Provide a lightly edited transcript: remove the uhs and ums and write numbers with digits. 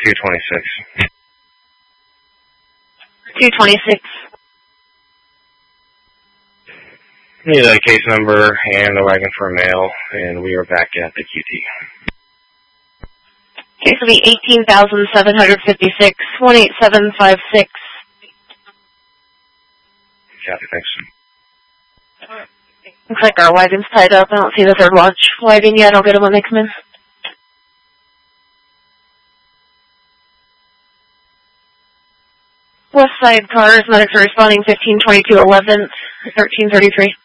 226. 226. Need a case number and a wagon for a mail, and we are back at the QT. Case will be 18,756, 18756. Copy, thanks. Looks like our wagon's tied up. I don't see the third watch wagon yet. I'll get them when they come in. West side cars, medics are responding 1522 11th, 1333.